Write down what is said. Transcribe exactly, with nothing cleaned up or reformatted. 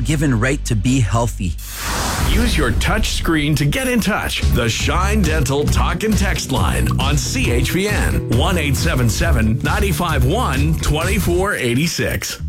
God-given right to be healthy. Use your touch screen to get in touch. The Shine Dental Talk and Text line on C H P N one eight seven seven, nine five one, two four eight six.